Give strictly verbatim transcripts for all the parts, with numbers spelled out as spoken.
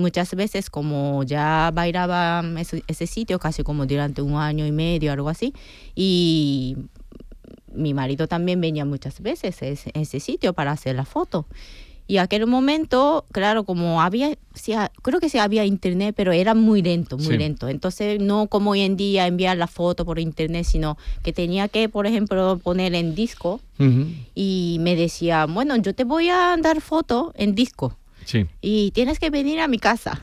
muchas veces como ya bailaba ese, ese sitio casi como durante un año y medio, algo así, y mi marido también venía muchas veces a ese, ese sitio para hacer la foto. Y aquel momento, claro, como había, sí, creo que sí había internet, pero era muy lento, muy sí. lento. Entonces, no como hoy en día enviar la foto por internet, sino que tenía que, por ejemplo, poner en disco. Uh-huh. Y me decía, bueno, yo te voy a dar foto en disco. Sí. Y tienes que venir a mi casa.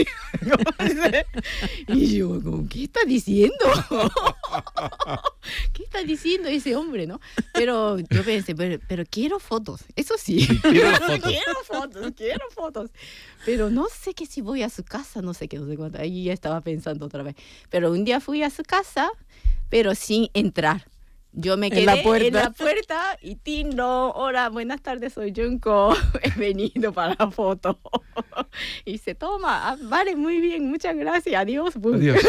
Y yo, ¿qué está diciendo? ¿Qué está diciendo ese hombre, no? Pero yo pensé, pero, pero quiero fotos, eso sí. sí quiero, fotos. quiero fotos, quiero fotos. Pero no sé que si voy a su casa, no sé qué, no sé cuánto. Ahí ya estaba pensando otra vez. Pero un día fui a su casa, pero sin entrar. Yo me quedé en la puerta, en la puerta y Tindo, hola, buenas tardes, soy Junko, he venido para la foto. Y se toma, ah, vale, muy bien, muchas gracias, adiós. Adiós.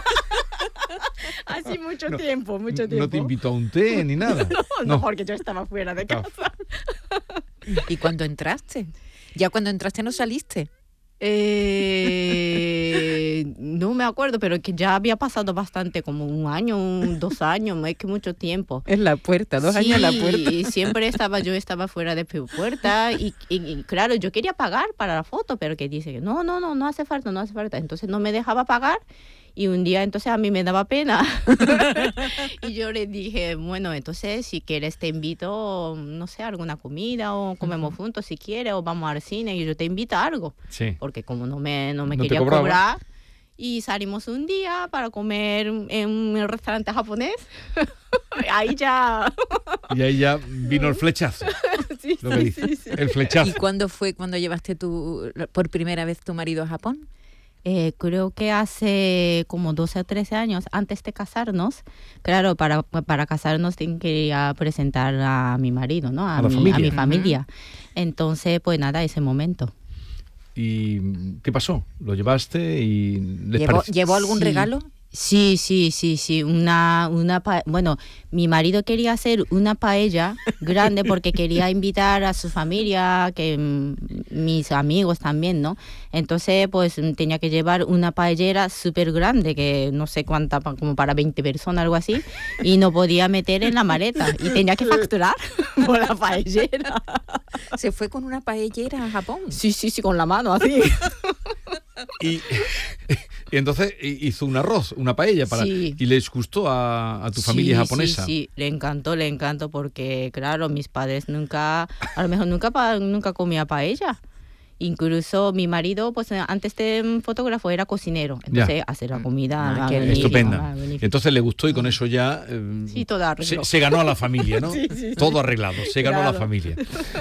Así mucho no, tiempo, mucho tiempo. No te invitó a un té ni nada. No, no, no, porque yo estaba fuera de casa. ¿Y cuando entraste? Ya cuando entraste no saliste. Eh, no me acuerdo, pero que ya había pasado bastante, como un año, un, dos años, no es que mucho tiempo. En la puerta, dos sí, años en la puerta. Y siempre estaba, yo estaba fuera de puerta y, y, y claro, yo quería pagar para la foto, pero que dice que no, no, no, no hace falta, no hace falta. Entonces no me dejaba pagar. Y un día entonces a mí me daba pena y yo le dije, bueno, entonces si quieres te invito, no sé, a alguna comida o comemos uh-huh. juntos si quieres o vamos al cine y yo te invito a algo. Sí. Porque como no me, no me no quería cobrar y salimos un día para comer en un restaurante japonés, ahí ya... Y ahí ya vino el flechazo. sí, lo que sí, dice. sí, sí. El flechazo. ¿Y cuándo fue cuando llevaste tu, por primera vez tu marido a Japón? Eh, creo que hace como doce o trece años, antes de casarnos. Claro, para, para casarnos tengo que ir a presentar a mi marido, ¿no? A, a, mi, familia. a mi familia. Uh-huh. Entonces, pues nada, ese momento. ¿Y qué pasó? ¿Lo llevaste y les ¿Llevó, pareció? ¿Llevó algún sí. regalo? Sí, sí, sí, sí, una, una pa- bueno, mi marido quería hacer una paella grande porque quería invitar a su familia, que m- mis amigos también, ¿no? Entonces, pues tenía que llevar una paellera súper grande, que no sé cuánta, como para veinte personas, algo así, y no podía meter en la maleta, y tenía que facturar por la paellera. ¿Se fue con una paellera a Japón? Sí, sí, sí, con la mano, así. Y, y entonces hizo un arroz, una paella, para sí. y les gustó a, a tu familia sí, japonesa. Sí, sí, le encantó, le encantó porque, claro, mis padres nunca, a lo mejor nunca, nunca comía paella. Incluso mi marido, pues antes de fotógrafo, era cocinero. Entonces, ya. hacer la comida... Ah, estupenda. Entonces le gustó y con eso ya... Eh, sí, todo arreglado. Se, se ganó a la familia, ¿no? sí, sí, todo sí. arreglado, se ganó claro. a la familia.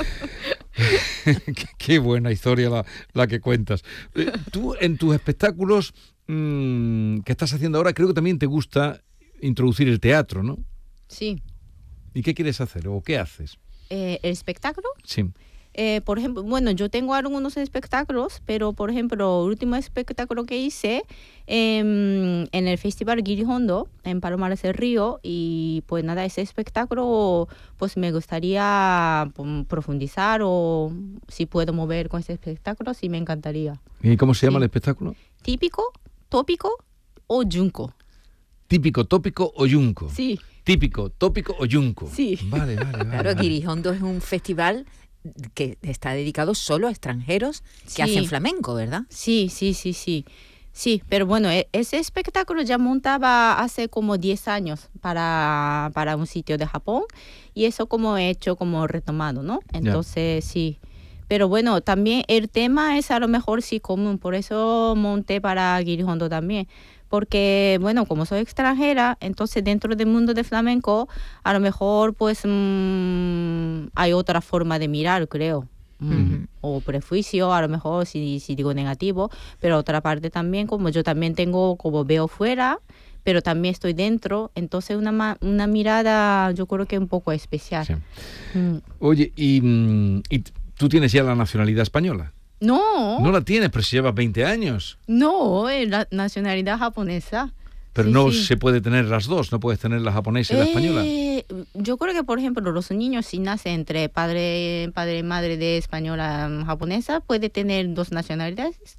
qué, qué buena historia la, la que cuentas. Eh, tú, en tus espectáculos mmm, que estás haciendo ahora, creo que también te gusta introducir el teatro, ¿no? Sí. ¿Y qué quieres hacer o qué haces? Eh, ¿El espectáculo? Sí. Eh, por ejemplo, bueno, yo tengo algunos espectáculos, pero por ejemplo, el último espectáculo que hice eh, en el Festival Girihondo, en Palomares del Río, y pues nada, ese espectáculo pues me gustaría pues, profundizar o si puedo mover con ese espectáculo, sí me encantaría. ¿Y cómo se llama sí. el espectáculo? Típico, tópico o junko. Típico, tópico o yunko. Sí. Típico, tópico o yunko. Sí. Vale, vale, vale. Claro, vale. Girihondo es un festival que está dedicado solo a extranjeros que sí. hacen flamenco, ¿verdad? Sí, sí, sí, sí. Sí, pero bueno, ese espectáculo ya montaba hace como diez años para, para un sitio de Japón y eso como he hecho, como retomado, ¿no? Entonces, yeah. sí. Pero bueno, también el tema es a lo mejor sí común, por eso monté para Girihondo también. Porque, bueno, como soy extranjera, entonces dentro del mundo de flamenco, a lo mejor, pues, mmm, hay otra forma de mirar, creo. Mm, uh-huh. O prejuicio, a lo mejor, si, si digo negativo. Pero otra parte también, como yo también tengo, como veo fuera, pero también estoy dentro, entonces una, una mirada, yo creo que un poco especial. Sí. Mm. Oye, ¿y, ¿y tú tienes ya la nacionalidad española? No. No la tienes, pero si llevas veinte años. No, es la nacionalidad japonesa. Pero sí, no sí. se puede tener las dos, no puedes tener la japonesa y la eh, española. Yo creo que, por ejemplo, los niños si nacen entre padre, padre y madre de española japonesa, puede tener dos nacionalidades.